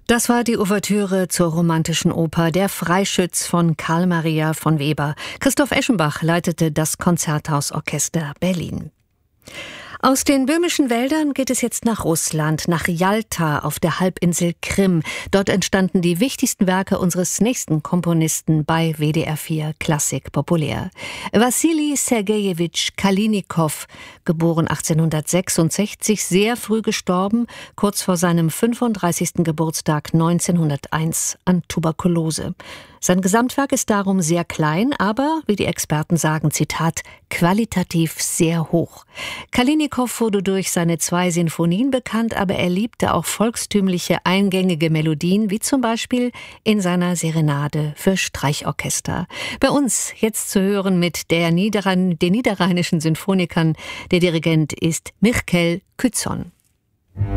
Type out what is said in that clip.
Das war die Ouvertüre zur romantischen Oper Der Freischütz von Carl Maria von Weber. Christoph Eschenbach leitete das Konzerthausorchester Berlin. Aus den böhmischen Wäldern geht es jetzt nach Russland, nach Jalta auf der Halbinsel Krim. Dort entstanden die wichtigsten Werke unseres nächsten Komponisten bei WDR 4 Klassik Populär. Wassili Sergejewitsch Kalinikow, geboren 1866, sehr früh gestorben, kurz vor seinem 35. Geburtstag 1901 an Tuberkulose. Sein Gesamtwerk ist darum sehr klein, aber, wie die Experten sagen, Zitat, qualitativ sehr hoch. Kalinikow wurde durch seine 2 Sinfonien bekannt, aber er liebte auch volkstümliche, eingängige Melodien, wie zum Beispiel in seiner Serenade für Streichorchester. Bei uns jetzt zu hören mit den niederrheinischen Sinfonikern. Der Dirigent ist Mirkel Kützon.